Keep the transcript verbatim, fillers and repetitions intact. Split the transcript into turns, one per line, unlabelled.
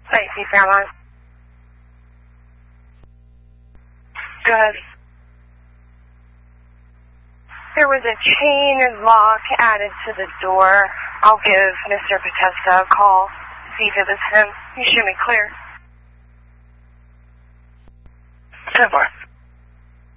Lacey Fairmont. Good. There was a chain lock added to the door. I'll give Mister Potesta a call, see if it was him. You shoot me clear.
ten four.